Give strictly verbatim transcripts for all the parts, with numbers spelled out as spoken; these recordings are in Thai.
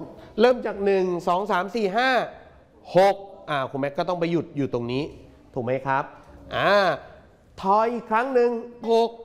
เริ่มจากหนึ่ง สอง สาม สี่ ห้า หกอ่าคุณแม็กก็ต้องไปหยุดอยู่ตรงนี้ถูกไหมครับอ่าทอยอีกครั้งหนึ่งหก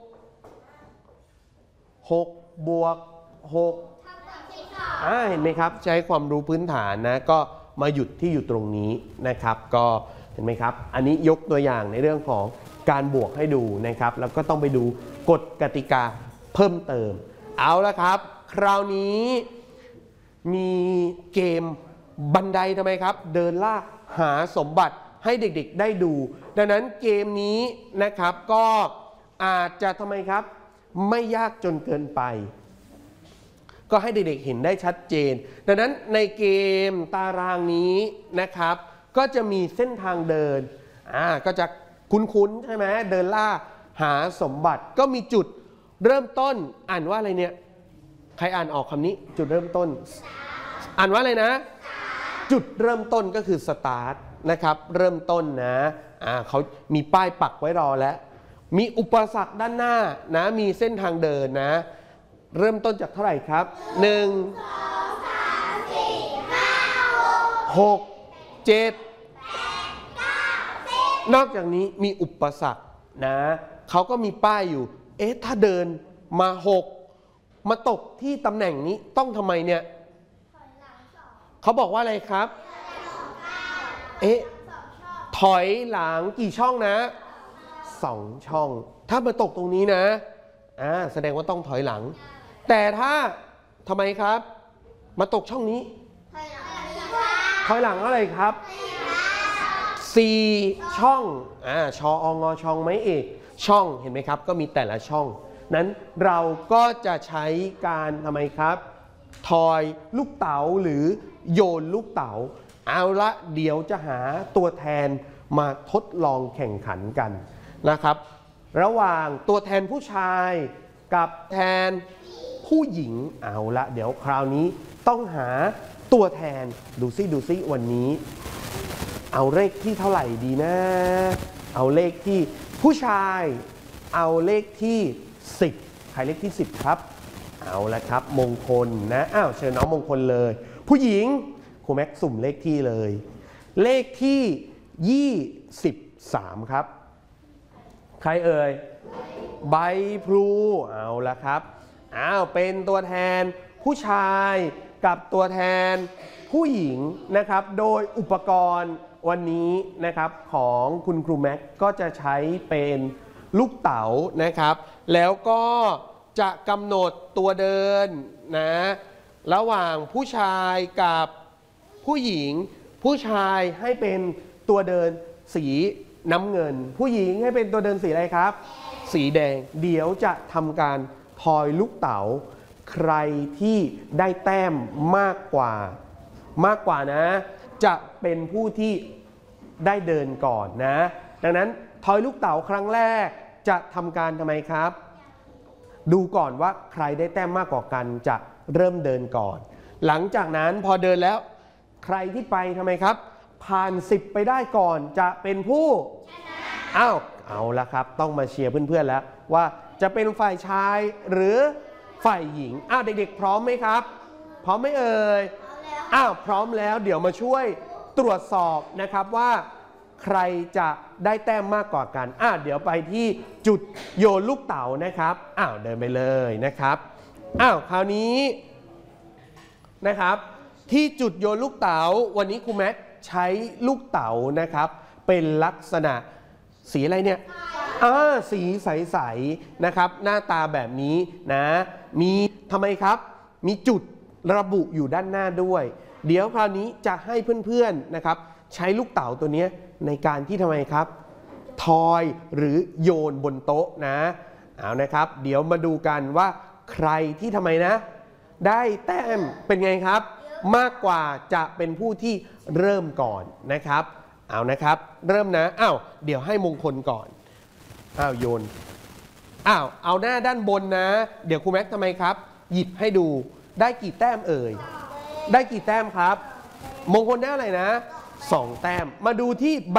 หกบวกหกอ่าเห็นไหมครับใช้ความรู้พื้นฐานนะก็มาหยุดที่อยู่ตรงนี้นะครับก็เห็นไหมครับอันนี้ยกตัวอย่างในเรื่องของการบวกให้ดูนะครับแล้วก็ต้องไปดูกฎกติกาเพิ่มเติมเอาละครับคราวนี้มีเกมบันไดทำไมครับเดินลากหาสมบัติให้เด็กๆได้ดูดังนั้นเกมนี้นะครับก็อาจจะทำไมครับไม่ยากจนเกินไปก็ให้เด็กๆเห็นได้ชัดเจนดังนั้นในเกมตารางนี้นะครับก็จะมีเส้นทางเดินอ่าก็จะคุ้นๆใช่ไหมเดินล่าหาสมบัติก็มีจุดเริ่มต้นอ่านว่าอะไรเนี่ยใครอ่านออกคำนี้จุดเริ่มต้นอ่านว่าอะไรนะจุดเริ่มต้นก็คือสตาร์ทนะครับเริ่มต้นนะอ่าเขามีป้ายปักไว้รอแล้วมีอุปสรรคด้านหน้านะมีเส้นทางเดินนะเริ่มต้นจากเท่าไหร่ครับหนึ่ง สอง สาม สี่ ห้า หก เจ็ด แปด เก้า สิบนอกจากนี้มีอุปสรรคนะเขาก็มีป้ายอยู่เอ๊ะถ้าเดินมาหกมาตกที่ตำแหน่งนี้ต้องทำไมเนี่ยเขาบอกว่าอะไรครับเอ๊ะถอยหลังกี่ช่องนะสองช่องถ้ามาตกตรงนี้นะอ่าแสดงว่าต้องถอยหลังแต่ถ้าทำไมครับมาตกช่องนี้ถอยหลังอะไรครับสี่ช่องอ่าชอองอช่องไหมเอกช่องเห็นไหมครับก็มีแต่ละช่องนั้นเราก็จะใช้การทำไมครับทอยลูกเต๋าหรือโยนลูกเต๋าเอาละเดี๋ยวจะหาตัวแทนมาทดลองแข่งขันกันนะครับระหว่างตัวแทนผู้ชายกับแทนผู้หญิงเอาละเดี๋ยวคราวนี้ต้องหาตัวแทนดูซิดูซิวันนี้เอาเลขที่เท่าไหร่ดีนะเอาเลขที่ผู้ชายเอาเลขที่สิบใครเลขที่สิบครับเอาละครับมงคลนะอ้าวเชิญน้องมงคลเลยผู้หญิงครูแม็กสุ่มเลขที่เลยเลขที่ยี่สิบสามครับใครเอ่ยใบพลูเอาละครับอ้าวเป็นตัวแทนผู้ชายกับตัวแทนผู้หญิงนะครับโดยอุปกรณ์วันนี้นะครับของคุณครูแม็กก็จะใช้เป็นลูกเต๋านะครับแล้วก็จะกำหนดตัวเดินนะระหว่างผู้ชายกับผู้หญิงผู้ชายให้เป็นตัวเดินสีน้ำเงินผู้หญิงให้เป็นตัวเดินสีอะไรครับสีแดงเดี๋ยวจะทำการทอยลูกเต๋าใครที่ได้แต้มมากกว่ามากกว่านะจะเป็นผู้ที่ได้เดินก่อนนะดังนั้นทอยลูกเต๋าครั้งแรกจะทำการทำไมครับดูก่อนว่าใครได้แต้มมากกว่ากันจะเริ่มเดินก่อนหลังจากนั้นพอเดินแล้วใครที่ไปทำไมครับผ่านสิบไปได้ก่อนจะเป็นผู้อ้าวเอาละครับต้องมาเชียร์เพื่อนๆแล้วว่าจะเป็นฝ่ายชายหรือฝ่ายหญิงอ้าวเด็กๆพร้อมไหมครับพร้อมไหมเอ่ยอ้าวพร้อมแล้วเดี๋ยวมาช่วยตรวจสอบนะครับว่าใครจะได้แต้มมากกว่ากันอ้าวเดี๋ยวไปที่จุดโยนลูกเต๋านะครับอ้าวเดินไปเลยนะครับอ้าวคราวนี้นะครับที่จุดโยนลูกเต๋าวันนี้ครูแม็กใช้ลูกเต๋านะครับเป็นลักษณะสีอะไรเนี่ยอ่าสีใสๆนะครับหน้าตาแบบนี้นะมีทำไมครับมีจุดระบุอยู่ด้านหน้าด้วยเดี๋ยวคราวนี้จะให้เพื่อนๆนะครับใช้ลูกเต๋าตัวนี้ในการที่ทำไมครับทอยหรือโยนบนโต๊ะนะเอานะครับเดี๋ยวมาดูกันว่าใครที่ทำไมนะได้แต้มเป็นไงครับมากกว่าจะเป็นผู้ที่เริ่มก่อนนะครับเอานะครับเริ่มนะอ้าวเดี๋ยวให้มงคลก่อนอ้าวโยนอ้าวเอาหน้าด้านบนนะเดี๋ยวครูแม็กทำไมครับหยิบให้ดูได้กี่แต้มเอ่ยได้กี่แต้มครับมงคลได้อะไรนะสองแต้มมาดูที่